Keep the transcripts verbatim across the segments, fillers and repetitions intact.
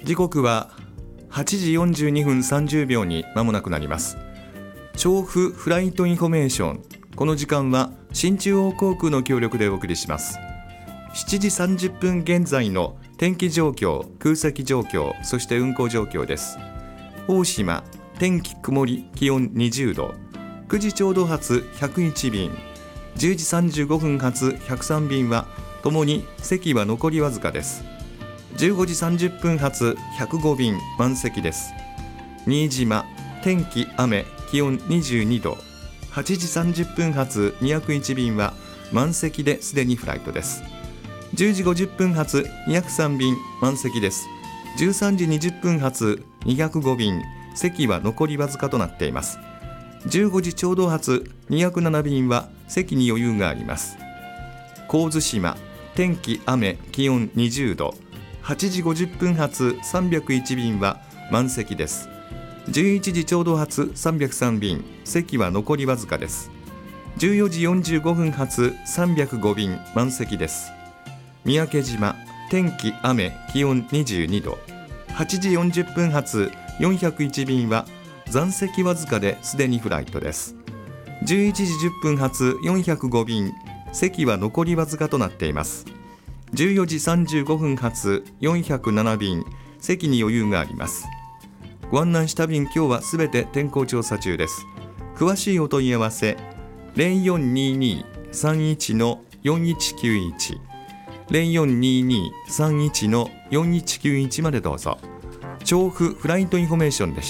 時刻ははちじよんじゅうにふんさんじゅうびょうに間もなくなります。調布フライトインフォメーション、この時間は新中央航空の協力でお送りします。しちじさんじゅっぷん現在の天気状況、空席状況、そして運行状況です。大島、天気曇り、気温にじゅうど、くじちょうど発ひゃくいちびん、じゅうじさんじゅうごふん発ひゃくさんびんはともに席は残りわずかです。じゅうごじさんじゅっぷん発ひゃくごびん満席です。新島、天気雨、気温にじゅうにど、はちじさんじゅっぷん発にひゃくいちびんは満席ですでにフライトです。じゅうじごじゅっぷん発にひゃくさんびん満席です。じゅうさんじにじゅっぷん発にひゃくごびん、席は残りわずかとなっています。じゅうごじちょうど発にひゃくななびんは席に余裕があります。神津島、天気雨、気温にじゅうど、はちじごじゅっぷん発さんびゃくいちびんは満席です。じゅういちじちょうど発さんびゃくさんびん、席は残りわずかです。じゅうよじよんじゅうごふん発さんびゃくごびん満席です。三宅島、天気雨、気温にじゅうにど、はちじよんじゅっぷん発よんひゃくいちびんは残席わずかですでにフライトです。じゅういちじじゅっぷん発よんひゃくごびん、席は残りわずかとなっています。じゅうよじさんじゅうごふん発よんひゃくななびん、席に余裕があります。ご案内した便、今日はすべて天候調査中です。詳しいお問い合わせ ゼロよんににさんいちのよんいちきゅういち ゼロよんににさんいちのよんいちきゅういちまでどうぞ。調布フライトインフォメーションでした。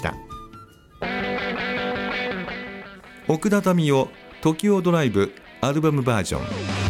奥田民生 トキオドライブアルバムバージョン。